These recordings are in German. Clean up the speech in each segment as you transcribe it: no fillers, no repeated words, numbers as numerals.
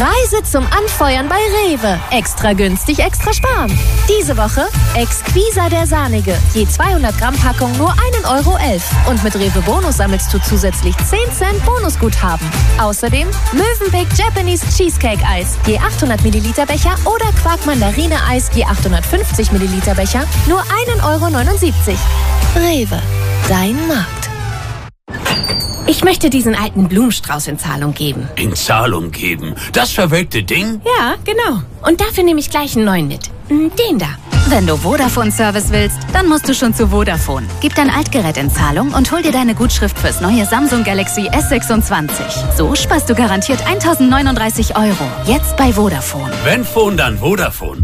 Preise zum Anfeuern bei Rewe. Extra günstig, extra sparen. Diese Woche Exquisa der Sahnige. Je 200 Gramm Packung nur 1,11 €. Und mit Rewe Bonus sammelst du zusätzlich 10 Cent Bonusguthaben. Außerdem Mövenpick Japanese Cheesecake Eis. Je 800 Milliliter Becher oder Quark Mandarine Eis je 850 Milliliter Becher nur 1,79 €. Rewe. Dein Markt. Ich möchte diesen alten Blumenstrauß in Zahlung geben. In Zahlung geben? Das verwelkte Ding? Ja, genau. Und dafür nehme ich gleich einen neuen mit. Den da. Wenn du Vodafone-Service willst, dann musst du schon zu Vodafone. Gib dein Altgerät in Zahlung und hol dir deine Gutschrift fürs neue Samsung Galaxy S26. So sparst du garantiert 1.039 €. Jetzt bei Vodafone. Wenn Phone, dann Vodafone.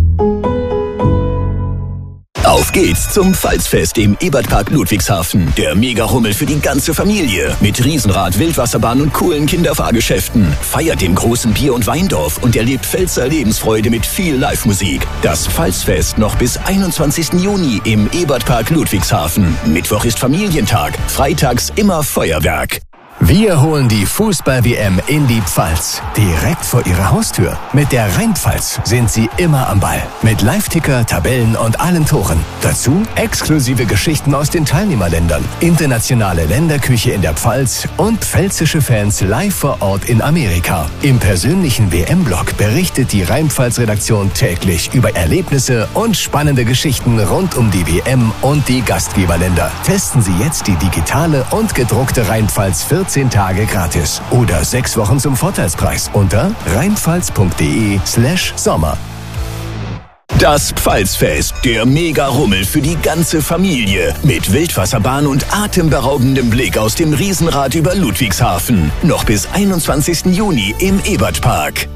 Auf geht's zum Pfalzfest im Ebertpark Ludwigshafen. Der Mega-Rummel für die ganze Familie. Mit Riesenrad, Wildwasserbahn und coolen Kinderfahrgeschäften. Feiert den großen Bier- und Weindorf und erlebt Pfälzer Lebensfreude mit viel Live-Musik. Das Pfalzfest noch bis 21. Juni im Ebertpark Ludwigshafen. Mittwoch ist Familientag, freitags immer Feuerwerk. Wir holen die Fußball-WM in die Pfalz. Direkt vor Ihrer Haustür. Mit der Rheinpfalz sind Sie immer am Ball. Mit Live-Ticker, Tabellen und allen Toren. Dazu exklusive Geschichten aus den Teilnehmerländern, internationale Länderküche in der Pfalz und pfälzische Fans live vor Ort in Amerika. Im persönlichen WM-Blog berichtet die Rheinpfalz-Redaktion täglich über Erlebnisse und spannende Geschichten rund um die WM und die Gastgeberländer. Testen Sie jetzt die digitale und gedruckte Rheinpfalz 14 Tage gratis oder 6 Wochen zum Vorteilspreis unter rheinpfalz.de/Sommer. Das Pfalzfest, der Mega-Rummel für die ganze Familie. Mit Wildwasserbahn und atemberaubendem Blick aus dem Riesenrad über Ludwigshafen. Noch bis 21. Juni im Ebertpark.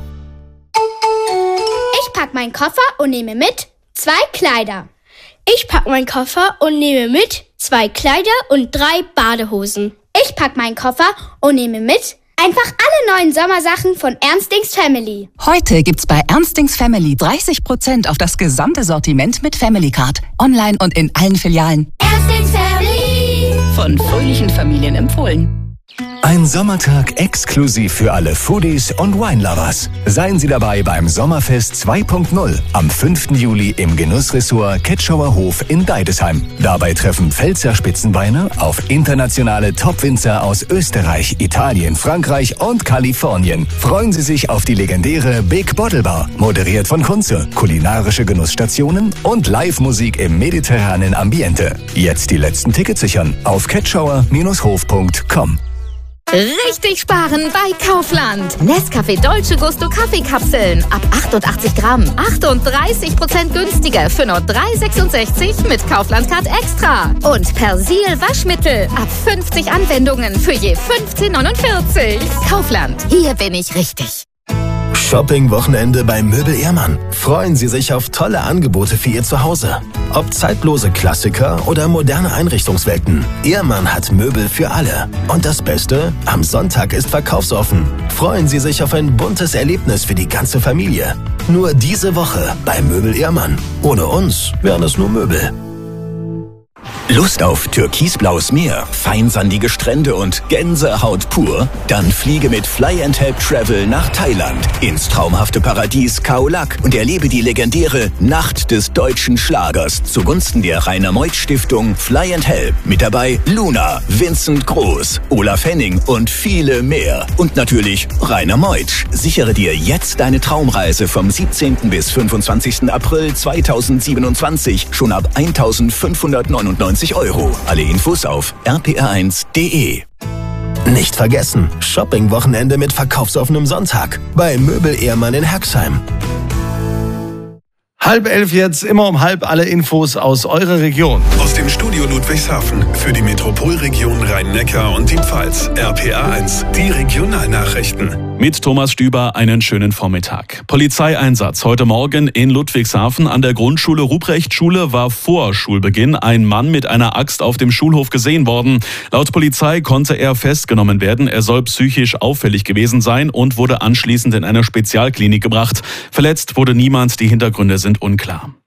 Ich pack meinen Koffer und nehme mit 2 Kleider. Ich pack meinen Koffer und nehme mit 2 Kleider und 3 Badehosen. Ich pack meinen Koffer und nehme mit einfach alle neuen Sommersachen von Ernstings Family. Heute gibt's bei Ernstings Family 30% auf das gesamte Sortiment mit Family Card. Online und in allen Filialen. Ernstings Family. Von fröhlichen Familien empfohlen. Ein Sommertag exklusiv für alle Foodies und Wine-Lovers. Seien Sie dabei beim Sommerfest 2.0 am 5. Juli im Genussressort Ketschauer Hof in Deidesheim. Dabei treffen Pfälzer Spitzenweine auf internationale Top-Winzer aus Österreich, Italien, Frankreich und Kalifornien. Freuen Sie sich auf die legendäre Big Bottle Bar, moderiert von Kunze, kulinarische Genussstationen und Live-Musik im mediterranen Ambiente. Jetzt die letzten Tickets sichern auf ketschauer-hof.com. Richtig sparen bei Kaufland. Nescafé Dolce Gusto Kaffeekapseln. Ab 88 Gramm. 38% günstiger für nur 3,66 mit Kaufland Card Extra. Und Persil Waschmittel. Ab 50 Anwendungen für je 15,49. Kaufland. Hier bin ich richtig. Shopping-Wochenende bei Möbel Ehrmann. Freuen Sie sich auf tolle Angebote für Ihr Zuhause. Ob zeitlose Klassiker oder moderne Einrichtungswelten. Ehrmann hat Möbel für alle. Und das Beste? Am Sonntag ist verkaufsoffen. Freuen Sie sich auf ein buntes Erlebnis für die ganze Familie. Nur diese Woche bei Möbel Ehrmann. Ohne uns wären es nur Möbel. Lust auf türkisblaues Meer, feinsandige Strände und Gänsehaut pur? Dann fliege mit Fly & Help Travel nach Thailand ins traumhafte Paradies Khao Lak und erlebe die legendäre Nacht des deutschen Schlagers zugunsten der Rainer Meuth Stiftung Fly & Help. Mit dabei Luna, Vincent Groß, Olaf Henning und viele mehr. Und natürlich Rainer Meuth. Sichere dir jetzt deine Traumreise vom 17. bis 25. April 2027 schon ab 1.599 €. Alle Infos auf rpr1.de. Nicht vergessen, Shopping-Wochenende mit verkaufsoffenem Sonntag bei Möbel Ehrmann in Herxheim. 10:30 jetzt, immer um 10:30 alle Infos aus eurer Region. Aus dem Studio Ludwigshafen für die Metropolregion Rhein-Neckar und die Pfalz. RPA1, die Regionalnachrichten. Mit Thomas Stüber einen schönen Vormittag. Polizeieinsatz heute Morgen in Ludwigshafen. An der Grundschule Ruprechtschule war vor Schulbeginn ein Mann mit einer Axt auf dem Schulhof gesehen worden. Laut Polizei konnte er festgenommen werden. Er soll psychisch auffällig gewesen sein und wurde anschließend in eine Spezialklinik gebracht. Verletzt wurde niemand, die Hintergründe sind unklar.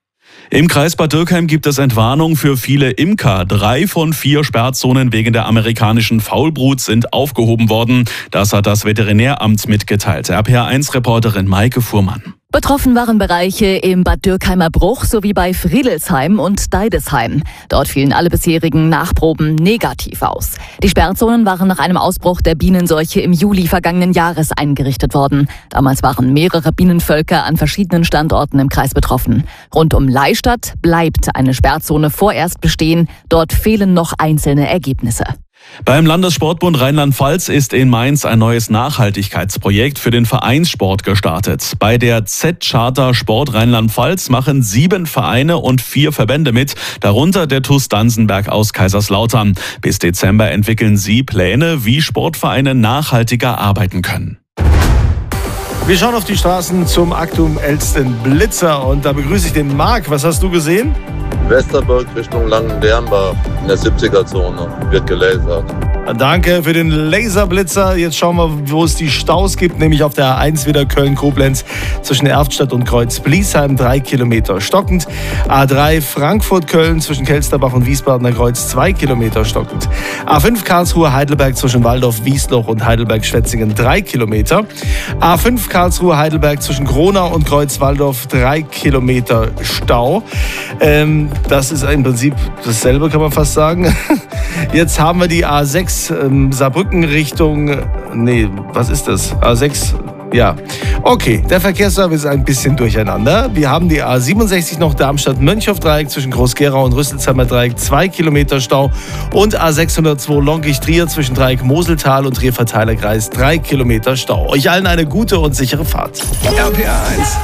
Im Kreis Bad Dürkheim gibt es Entwarnung für viele Imker. 3 von 4 Sperrzonen wegen der amerikanischen Faulbrut sind aufgehoben worden. Das hat das Veterinäramt mitgeteilt. RPA1-Reporterin Maike Fuhrmann. Betroffen waren Bereiche im Bad Dürkheimer Bruch sowie bei Friedelsheim und Deidesheim. Dort fielen alle bisherigen Nachproben negativ aus. Die Sperrzonen waren nach einem Ausbruch der Bienenseuche im Juli vergangenen Jahres eingerichtet worden. Damals waren mehrere Bienenvölker an verschiedenen Standorten im Kreis betroffen. Rund um Leistadt bleibt eine Sperrzone vorerst bestehen. Dort fehlen noch einzelne Ergebnisse. Beim Landessportbund Rheinland-Pfalz ist in Mainz ein neues Nachhaltigkeitsprojekt für den Vereinssport gestartet. Bei der Z-Charta Sport Rheinland-Pfalz machen 7 Vereine und 4 Verbände mit, darunter der TuS Dansenberg aus Kaiserslautern. Bis Dezember entwickeln sie Pläne, wie Sportvereine nachhaltiger arbeiten können. Wir schauen auf die Straßen zum aktuellsten Blitzer und da begrüße ich den Marc. Was hast du gesehen? Westerburg Richtung Langendernbach in der 70er-Zone wird gelasert. Danke für den Laserblitzer. Jetzt schauen wir, wo es die Staus gibt, nämlich auf der A1 wieder Köln-Koblenz zwischen Erftstadt und Kreuz-Bliesheim 3 Kilometer stockend. A3 Frankfurt-Köln zwischen Kelsterbach und Wiesbadener Kreuz 2 Kilometer stockend. A5 Karlsruhe-Heidelberg zwischen Waldorf-Wiesloch und Heidelberg-Schwetzingen 3 Kilometer. A5 Karlsruhe-Heidelberg zwischen Gronau und Kreuz-Waldorf 3 Kilometer Stau. Das ist im Prinzip dasselbe, kann man fast sagen. Jetzt haben wir die A6 Saarbrücken Richtung, was ist das? A6, ja. Okay, der Verkehrsservice ist ein bisschen durcheinander. Wir haben die A67 noch Darmstadt-Mönchhoff-Dreieck zwischen Groß-Gerau und Rüsselsheimer Dreieck 2 Kilometer Stau und A602 Lonkisch-Trier zwischen Dreieck Moseltal und Trier-Verteilerkreis 3 Kilometer Stau. Euch allen eine gute und sichere Fahrt. RPA1.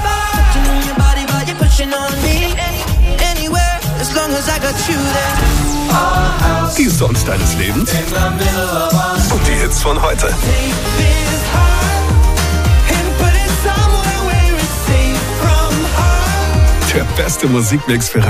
Die Songs deines Lebens und die Hits von heute. Der beste Musikmix für